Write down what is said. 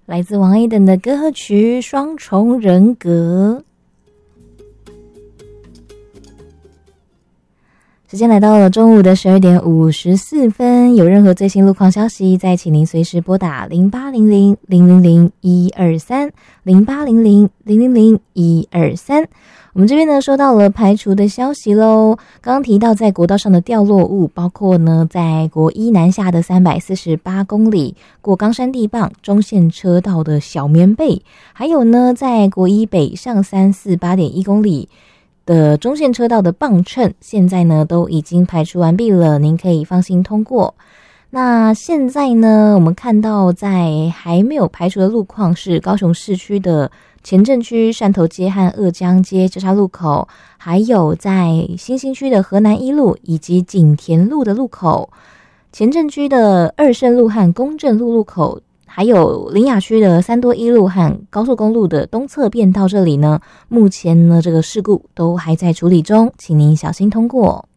来自王 Aden 的歌曲《双重人格》。时间来到了中午的12点54分，有任何最新路况消息，再请您随时拨打0800-000-123 0800-000-123。我们这边呢收到了排除的消息咯，刚刚提到在国道上的掉落物，包括呢在国一南下的348公里过冈山地磅中线车道的小棉被，还有呢在国一北上348.1公里的中线车道的磅秤，现在呢都已经排除完毕了，您可以放心通过。那现在呢我们看到在还没有排除的路况是高雄市区的前镇区汕头街和二江街交叉路口，还有在新兴区的河南一路以及景田路的路口，前镇区的二圣路和公正路路口，还有苓雅区的三多一路和高速公路的东侧便道，这里呢目前呢这个事故都还在处理中，请您小心通过。